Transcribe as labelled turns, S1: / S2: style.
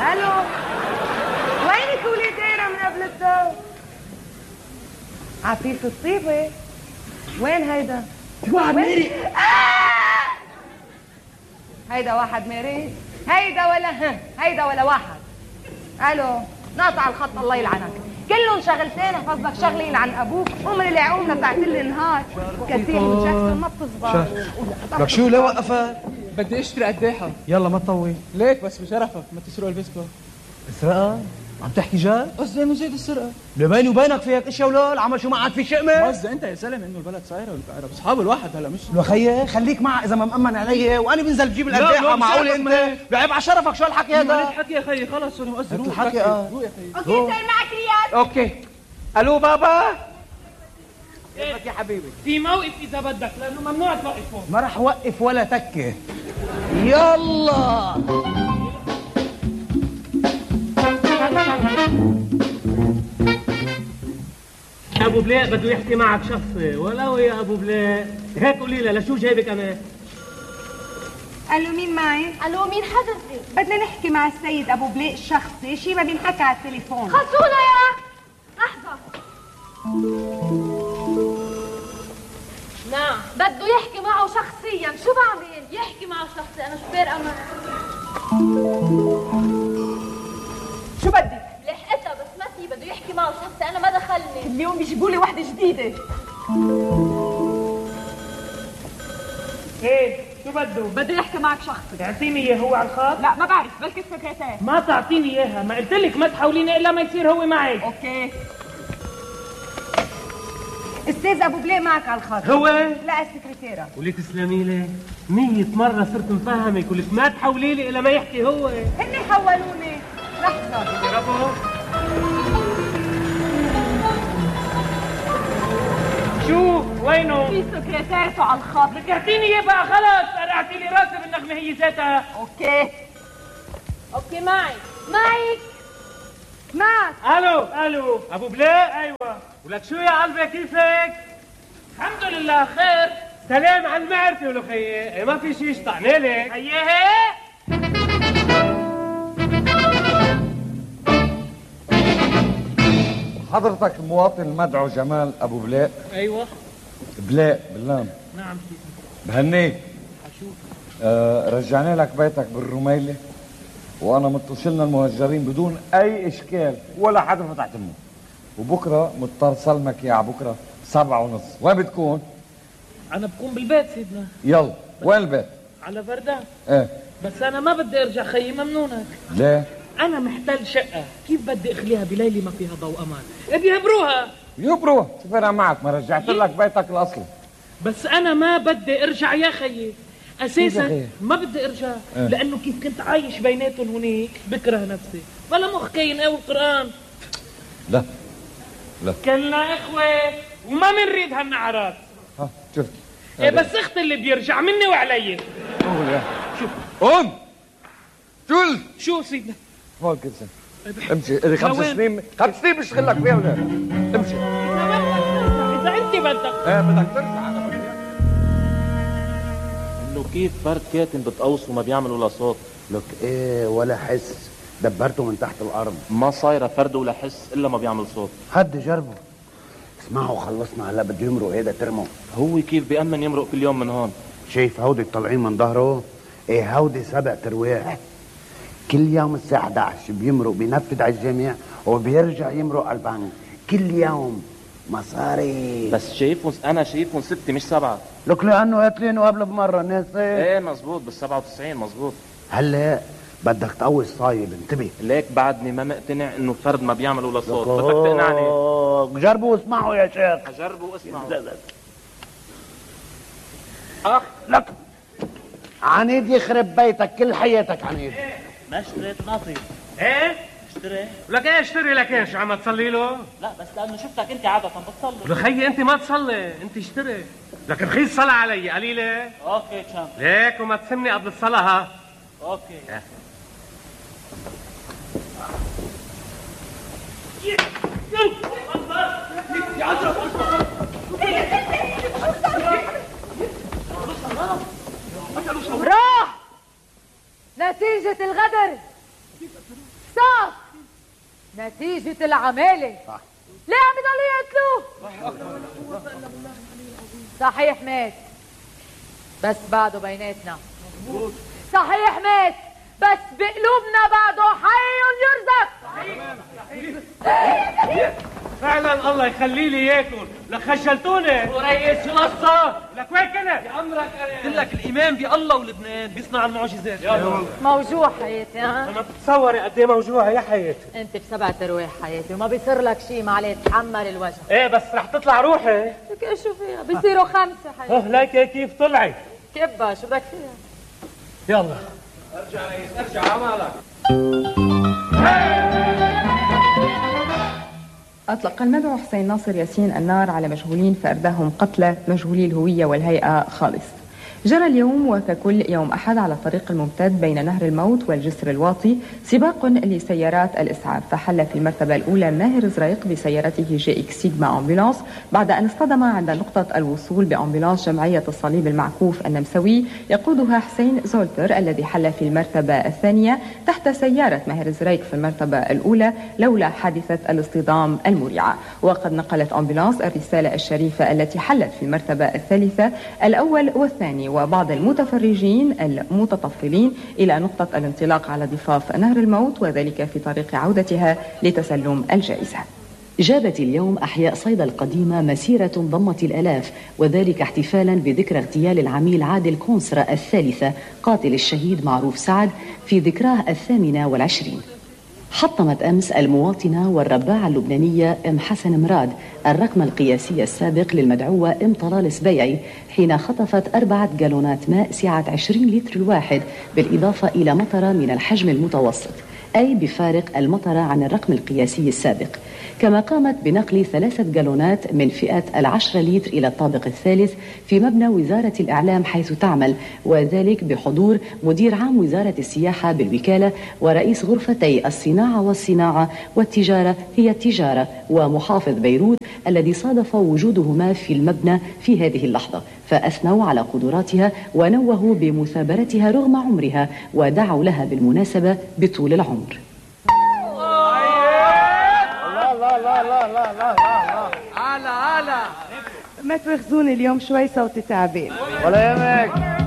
S1: الو، وينك وليدينا من قبل الدور؟ عفيف الطيبة، وين هيدا؟
S2: واحد ميري.
S1: هيدا واحد ميري؟ هيدا ولا واحد. الو، نقطع الخط الله يلعنك. كلهم شغلتين حفظك شغلي يلعن ابوك، ومن اللي عقومنا بتاعت النهار كثير من جاكسون ما بتزبط.
S2: لك شو ليه وقفت؟
S3: بدي اشتري قديحة.
S2: يلا ما تطول.
S3: ليك بس بشرفك ما تسرق الفيسبا.
S2: اسرقها؟ عم تحكي جد؟
S3: قصدي انه زيد السرقة.
S2: بيني وبينك في هيك اشياء ولول عمل شو ما عاد في شقمة؟
S3: قصدي انت يا زلمه انه البلد صايرة والبقرة بصحاب الواحد هلا مش
S2: لو خيي خليك معها اذا ما مأمن علي وانا بنزل بجيب القديحة. معقولة انت؟ بعيب على شرفك شو هالحكي هذا؟
S3: ما حكي يا خيي خلص انا مقصر.
S2: روح الحكي
S3: روح يا خيي.
S1: اوكي صار معك ريال.
S2: اوكي. الو بابا. كيفك يا حبيبي؟
S4: في موقف اذا بدك لانه ممنوع توقف هون.
S2: ما رح وقف ولا تكه. يلا.
S4: ابو بلاء بده يحكي معك شخصي. ولو يا ابو بلاء هيك قولي له لشو جايبك انا؟
S1: الو، مين معي؟
S5: الو مين حضرتك؟
S1: بدنا نحكي مع السيد ابو بلاء الشخصي، شي ما بينحكى على التليفون.
S5: خلصونا يا لحظة. نعم بده يحكي معه شخصيا. شو بعمل؟ يحكي معه شخصيا. انا شو فارقة معه؟
S1: شو بدك؟
S5: لحقتها بس ما في. بده يحكي معه شخصي. انا ما دخلني.
S1: اليوم بيجيبوا لي وحده جديده.
S4: ايه شو بده؟
S1: بده يحكي معك شخصي.
S4: تعطيني اياه هو على الخط؟
S1: لا ما بعرف، بلكي السكرتير.
S4: ما تعطيني اياها، ما قلت لك ما تحاوليني الا ما يصير هو معي.
S1: اوكي. استاذ ابو بلاء معك على الخط.
S4: هو؟
S1: لا السكرتيرة.
S4: ولي تسلمي لي 100 مرة صرت مفهمك ولك ما تحولي لي الا ما يحكي هو.
S1: هن حولوني. لحظة.
S4: برافو. شو؟ وينه؟
S1: في سكرتيرته على الخط.
S4: لك اعطيني اياه بقى خلص، قرعتي لي راسي بالنغمة هي ذاتها.
S1: اوكي.
S5: اوكي معك.
S4: الو ابو بلاء. ايوه. ولك شو يا قلبي كيفك؟ الحمد لله خير. سلام على المعرفة ولو خيي، ما في شي اشطعني لك. خيي
S6: حضرتك المواطن المدعو جمال ابو بلاء؟
S4: ايوه.
S6: بلاء باللام.
S4: نعم سيدي.
S6: بهنيك.
S4: اشوف.
S6: رجعنا لك بيتك بالرميلة وانا متصلنا المهجرين بدون اي اشكال ولا حدا فتح تمه، وبكره مضطر سلمك يا بكره 7:30. وين بتكون؟
S4: انا بكون بالبيت سيدنا.
S6: يلا وين البيت؟
S4: على فردان.
S6: ايه
S4: بس انا ما بدي ارجع خيي، ممنونك.
S6: ليه؟
S4: انا محتل شقة، كيف بدي اخليها بليلة ما فيها ضوء امان؟ بيهبروها.
S6: يبروح شوف انا معك، ما رجعت لك بيتك الاصلي.
S4: بس انا ما بدي ارجع يا خيي اساسا.
S6: خيي؟
S4: ما بدي ارجع لانه كيف كنت عايش بيناتهم هنيك بكره نفسي. بلا مخ كاين او القران.
S6: لا
S4: كلنا اخوه وما منريد هالنعرات.
S6: ها شفت؟
S4: إيه بس اختي اللي بيرجع مني وعلي.
S6: قول يا
S4: شوف
S6: قوم.
S4: شو سيدنا؟
S6: هون كل سنة امشي. لي 5 سنين 5 سنين بشتغل لك فيها ولا امشي.
S4: اذا انت بدك.
S6: ايه بدك ترجع. انا بدي
S7: انه كيف فرد كاتم بتقوص وما بيعمل ولا صوت.
S8: لك ايه ولا حس، دبرته من تحت الارض.
S7: ما صايره فرد ولا حس الا ما بيعمل صوت.
S8: حد جربه. اسمعوا خلصنا هلا بده يمرق هيدا ترمو.
S7: هو كيف بيأمن يمرق كل يوم من هون؟
S8: شايف هودي طالعين من ظهره؟ ايه هودي 7 ترواح. كل يوم الساعة 11 بيمرق بينفذ على الجميع وبيرجع يمرق على البنك كل يوم. مصاري.
S7: بس شايفهم انا شايفهم 6 مش 7.
S8: لك لانه قاتلين قبل بمرة ناسي.
S7: ايه مزبوط بال97 مزبوط.
S8: هلا بدك تقوي الصايب انتبه.
S7: ليك بعدني ما مقتنع انه فرد ما بيعمل ولا صوت. بدك تقنعني.
S8: جربوا واسمعوا يا شيخ.
S7: اجربوا واسمعوا.
S8: اخ لك عنيد يخرب بيتك كل حياتك عنيد.
S7: ما اشتريت ناطي.
S4: ايه؟
S7: اشتري.
S4: لك ايه اشتري لك ايه؟ شو عم تصلي له؟
S7: لا بس لانه شفتك انت عادة بتصلي.
S4: لخيي انت ما تصلي، انت اشتري. لك رخيص صلاة علي قليلة.
S7: اوكي تشام.
S4: ليك وما تسمني قبل الصلاة ها.
S7: اوكي.
S1: راح نتيجة الغدر صح. نتيجة العمالة ليه عم يضلوا يقتلوه؟ صحيح مات بس بعده بيناتنا. صحيح مات بس بقلوبنا بعده حي يرزق.
S4: فعلا الله يخلي لي اياكم، لك خجلتوني. وريس شو قصة؟ لك وين كنت؟ بأمرك قلت لك الإيمان بالله ولبنان بيصنع المعجزات.
S1: موجوع حياتي. ها؟
S4: ما بتتصوري قد ايه موجوعة يا حياتي.
S1: انت بسبع ارواح حياتي وما بيصير لك شيء، معلش تحمل الوجه.
S4: ايه بس رح تطلع روحي.
S1: لك ايش شو فيها؟ بيصيروا 5 حياتي.
S4: ليك كيف طلعي.
S1: كبة شو بدك فيها؟
S4: يلا ارجع ريس ارجع عمالك.
S9: أطلق المدعو حسين ناصر ياسين النار على مجهولين فأرداهم قتلى مجهولي الهوية والهيئة خالص. جرى اليوم وككل يوم أحد على الطريق الممتد بين نهر الموت والجسر الواطي سباق لسيارات الإسعاف، فحل في المرتبة الأولى ماهر زريق بسيارته جي إكس سيجما أمبولانس بعد أن اصطدم عند نقطة الوصول بأمبولانس جمعية الصليب المعكوف النمساوي يقودها حسين زولتر الذي حل في المرتبة الثانية تحت سيارة ماهر زريق في المرتبة الأولى لولا حادثة الاصطدام المريعة. وقد نقلت أمبولانس الرسالة الشريفة التي حلت في المرتبة الثالثة الأول والثاني وبعض المتفرجين المتطفلين إلى نقطة الانطلاق على ضفاف نهر الموت، وذلك في طريق عودتها لتسلم الجائزة.
S10: جابت اليوم أحياء صيدا القديمة مسيرة ضمت الآلاف، وذلك احتفالا بذكرى اغتيال العميل عادل كونسرة الثالثة قاتل الشهيد معروف سعد في ذكراه 28. حطمت أمس المواطنة والرباعة اللبنانية أم حسن مراد الرقم القياسي السابق للمدعوة أم طلال سبيعي حين خطفت 4 جالونات ماء سعة 20 لتر الواحد، بالإضافة إلى مطرة من الحجم المتوسط، أي بفارق المطرة عن الرقم القياسي السابق. كما قامت بنقل 3 جالونات من فئة 10 لتر إلى الطابق الثالث في مبنى وزارة الإعلام حيث تعمل، وذلك بحضور مدير عام وزارة السياحة بالوكالة ورئيس غرفتي الصناعة والصناعة والتجارة هي التجارة ومحافظ بيروت الذي صادف وجودهما في المبنى في هذه اللحظة، فأثنوا على قدراتها ونوهوا بمثابرتها رغم عمرها ودعوا لها بالمناسبة بطول العمر.
S11: على ما تواخذوني اليوم شوي صوتي تعبان.
S6: ولا يهمك.